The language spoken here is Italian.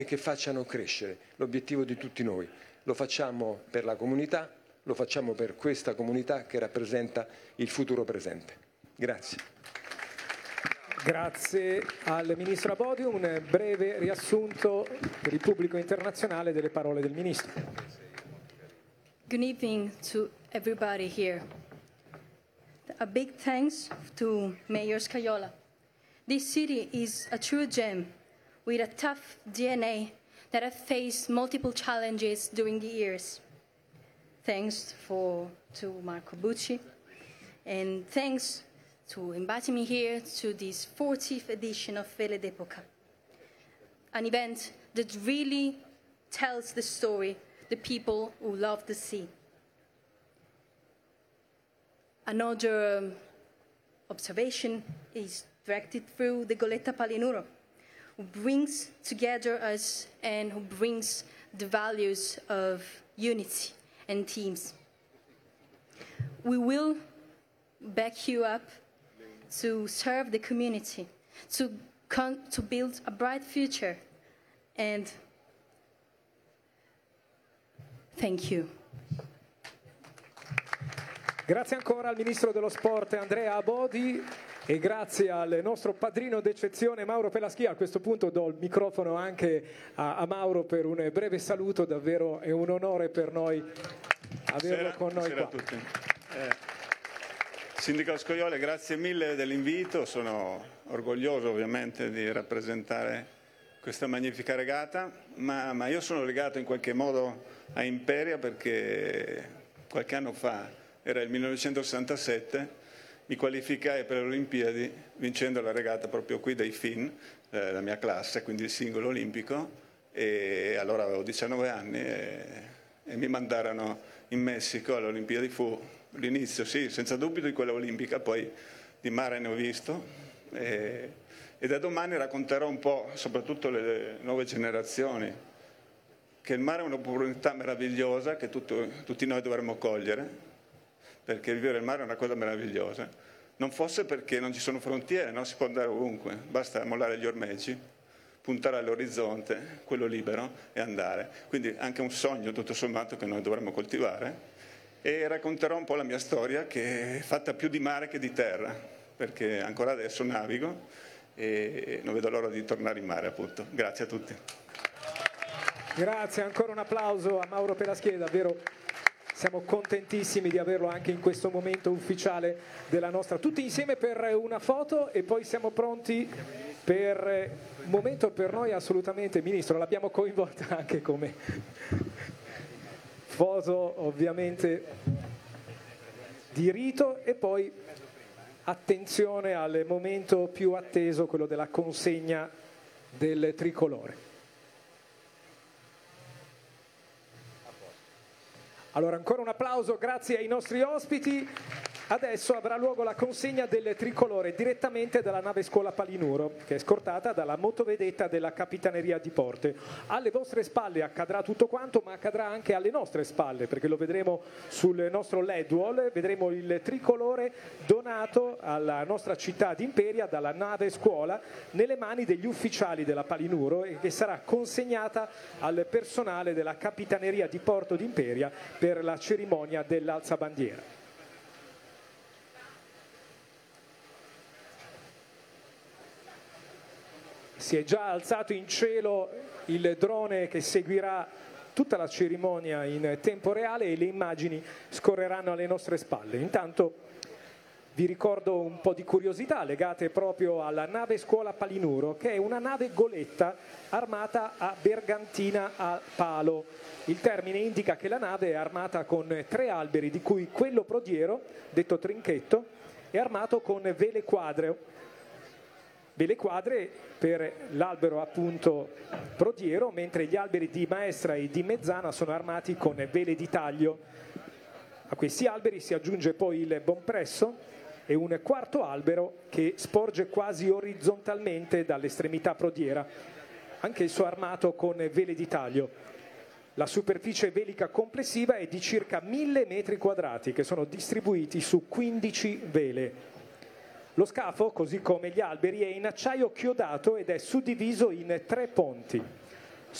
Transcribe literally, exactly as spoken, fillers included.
che facciano crescere l'obiettivo di tutti noi. Lo facciamo per la comunità, lo facciamo per questa comunità che rappresenta il futuro presente. Grazie. Grazie al Ministro Abodi. Un breve riassunto per il pubblico internazionale delle parole del Ministro. Good evening to everybody here. A big thanks to Mayor Scajola. This city is a true gem with a tough D N A that has faced multiple challenges during the years. Thanks for, to Marco Bucci, and thanks to inviting me here to this fortieth edition of Vele d'Epoca, an event that really tells the story, the people who love the sea. Another um, observation is directed through the Goletta Palinuro, who brings together us and who brings the values of unity and teams. We will back you up to serve the community, to, con to build a bright future, and thank you. Grazie ancora al Ministro dello Sport Andrea Abodi e grazie al nostro padrino d'eccezione Mauro Pelaschia. A questo punto do il microfono anche a, a Mauro per un breve saluto, davvero è un onore per noi averlo Buonasera, con noi qua. a tutti. Eh, Sindaco Scoiole, grazie mille dell'invito, sono orgoglioso ovviamente di rappresentare questa magnifica regata, ma, ma io sono legato in qualche modo a Imperia perché qualche anno fa, era il millenovecentosessantasette, mi qualificai per le Olimpiadi vincendo la regata proprio qui dai Fin, eh, la mia classe, quindi il singolo olimpico, e allora avevo diciannove anni e, e mi mandarono in Messico alle Olimpiadi. Fu l'inizio, sì, senza dubbio di quella olimpica, poi di mare ne ho visto e, e da domani racconterò un po', soprattutto le nuove generazioni, che il mare è un'opportunità meravigliosa che tutto, tutti noi dovremmo cogliere, perché vivere il mare è una cosa meravigliosa. Non fosse perché non ci sono frontiere, no? Si può andare ovunque, basta mollare gli ormeggi, puntare all'orizzonte, quello libero, e andare. Quindi anche un sogno tutto sommato che noi dovremmo coltivare, e racconterò un po' la mia storia, che è fatta più di mare che di terra, perché ancora adesso navigo e non vedo l'ora di tornare in mare, appunto. Grazie a tutti. Grazie, ancora un applauso a Mauro Pelaschia, davvero siamo contentissimi di averlo anche in questo momento ufficiale della nostra. Tutti insieme per una foto e poi siamo pronti per un momento per noi assolutamente, Ministro, l'abbiamo coinvolta anche come foto ovviamente di rito, e poi attenzione al momento più atteso, quello della consegna del tricolore. Allora ancora un applauso, grazie ai nostri ospiti. Adesso avrà luogo la consegna del tricolore direttamente dalla nave scuola Palinuro, che è scortata dalla motovedetta della Capitaneria di Porto. Alle vostre spalle accadrà tutto quanto, ma accadrà anche alle nostre spalle, perché lo vedremo sul nostro L E D wall. Vedremo il tricolore donato alla nostra città di Imperia dalla nave scuola nelle mani degli ufficiali della Palinuro, e che sarà consegnata al personale della Capitaneria di Porto di Imperia per la cerimonia dell'alzabandiera. Si è già alzato in cielo il drone che seguirà tutta la cerimonia in tempo reale e le immagini scorreranno alle nostre spalle. Intanto vi ricordo un po' di curiosità legate proprio alla nave scuola Palinuro, che è una nave goletta armata a bergantina a palo. Il termine indica che la nave è armata con tre alberi, di cui quello prodiero, detto trinchetto, è armato con vele quadre. Vele quadre per l'albero appunto prodiero, mentre gli alberi di maestra e di mezzana sono armati con vele di taglio. A questi alberi si aggiunge poi il bompresso e un quarto albero che sporge quasi orizzontalmente dall'estremità prodiera, anch'esso armato con vele di taglio. La superficie velica complessiva è di circa mille metri quadrati, che sono distribuiti su quindici vele. Lo scafo, così come gli alberi, è in acciaio chiodato ed è suddiviso in tre ponti.